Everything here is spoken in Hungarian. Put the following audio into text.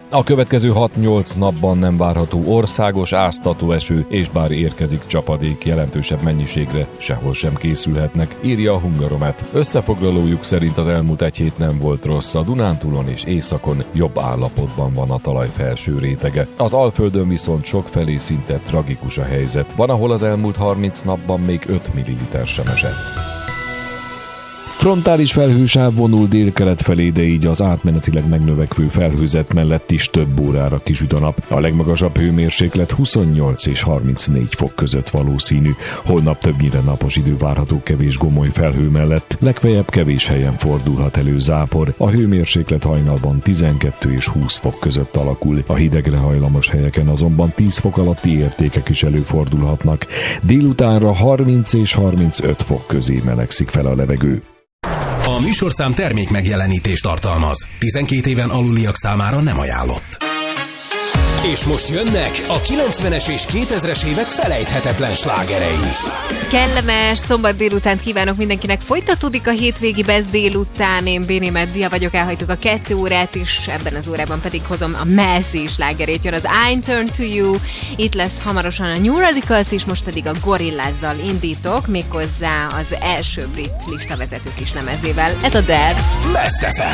A következő 6-8 napban nem várható országos áztató eső, és bár érkezik csapadék, jelentősebb mennyiségre sehol sem készülhetnek, írja a Hungaromet. Összefoglalójuk szerint az elmúlt egy hét nem volt rossz, a Dunántúlon és északon jobb állapotban van a talaj felső rétege. Az Alföldön viszont sokfelé szinte tragikus a helyzet. Van, ahol az elmúlt 30 napban még 5 ml sem esett. Frontális felhősáv vonul délkelet felé, de így az átmenetileg megnövekvő felhőzet mellett is több órára kisüt a nap. A legmagasabb hőmérséklet 28 és 34 fok között valószínű. Holnap többnyire napos idő várható kevés gomoly felhő mellett, legfeljebb kevés helyen fordulhat elő zápor. A hőmérséklet hajnalban 12 és 20 fok között alakul. A hidegre hajlamos helyeken azonban 10 fok alatti értékek is előfordulhatnak. Délutánra 30 és 35 fok közé melegszik fel a levegő. A műsorszám termék megjelenítést tartalmaz. 12 éven aluliak számára nem ajánlott. És most jönnek a 90-es és 2000-es évek felejthetetlen slágerei. Kellemes szombat délutánt kívánok mindenkinek. Folytatódik a hétvégi Best délután. Én Béni Meddia vagyok, elhagytuk a 2 órát is. Ebben az órában pedig hozom a messzi slágerét. Jön az I Turn to You. Itt lesz hamarosan a New Radicals, és most pedig a Gorillaz-zal indítok, méghozzá az első brit listavezető kislemezével. Ez a Dare. Best FM.